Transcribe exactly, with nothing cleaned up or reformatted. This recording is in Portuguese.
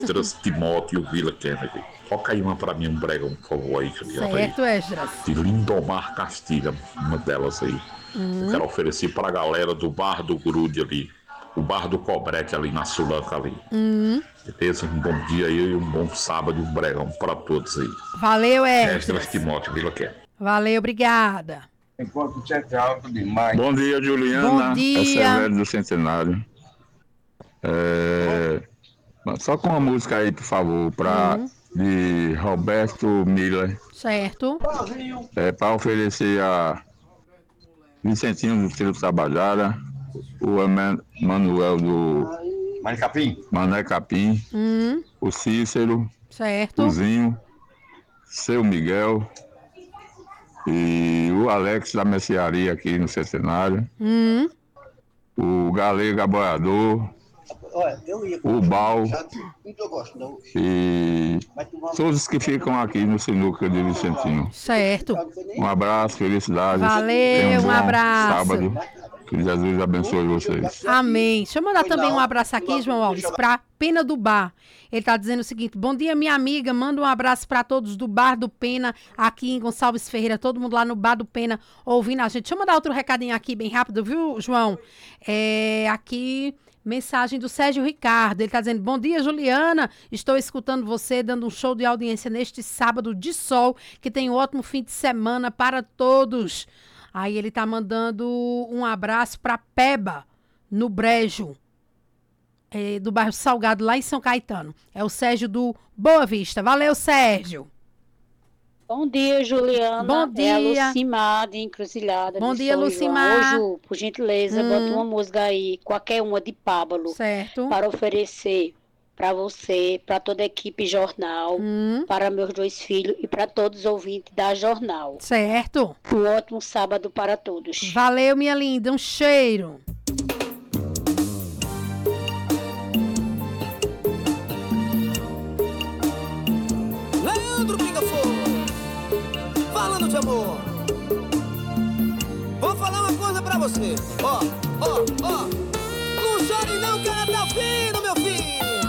Esdras Timóteo Vila Kennedy. Toca aí uma pra mim, um bregão, por favor, aí. Certo, Esdras. De Lindomar Castilha, uma delas aí. Hum. Eu quero oferecer pra galera do Bar do Grude ali, o Bar do Cobrete ali na Sulanca ali. Hum. Beleza? Um bom dia aí, um bom sábado, um bregão pra todos aí. Valeu, Esdras. Esdras Timóteo Vila Kennedy. Valeu, obrigada. Enquanto o chat é alto demais. Bom dia, Juliana. Bom dia. Essa é velho do Centenário. É... Só com uma música aí, por favor, pra... Hum. de Roberto Miller. Certo. É para oferecer a Vicentinho do Trio Tabajara, o Manuel do Mané Capim, Mané Capim, Hum. o Cícero, Certo. o Zinho, seu Miguel e o Alex da Mercearia aqui no Centenário, Hum. o Galega Boiador, o Bal e todos que ficam aqui no Sinuca de Vicentinho. Certo. Um abraço, felicidades. Valeu, Tenham um bom abraço. sábado. Que Jesus abençoe vocês. Amém. Deixa eu mandar também um abraço aqui, João Alves, para Pena do Bar. Ele tá dizendo o seguinte: bom dia, minha amiga. Manda um abraço para todos do Bar do Pena, aqui em Gonçalves Ferreira. Todo mundo lá no Bar do Pena ouvindo a gente. Deixa eu mandar outro recadinho aqui, bem rápido, viu, João? É, aqui, mensagem do Sérgio Ricardo. Ele tá dizendo: bom dia, Juliana. Estou escutando você, dando um show de audiência neste sábado de sol. Que tem um ótimo fim de semana para todos. Aí ele tá mandando um abraço para Peba, no Brejo, é, do bairro Salgado, lá em São Caetano. É o Sérgio do Boa Vista. Valeu, Sérgio. Bom dia, Juliana. Bom dia. É a Lucimar de Encruzilhada. Bom de dia, São Lucimar. João. Ô, Ju, por gentileza, Hum. bota uma música aí, qualquer uma de Pábalo, Certo. para oferecer para você, para toda a equipe Jornal, Hum. para meus dois filhos e para todos os ouvintes da Jornal. Certo. Um ótimo sábado para todos. Valeu, minha linda. Um cheiro. Leandro Pinga-Fogo, falando de amor. Vou falar uma coisa pra você. Ó, ó, ó. Não chore não, que ela tá vindo, meu filho.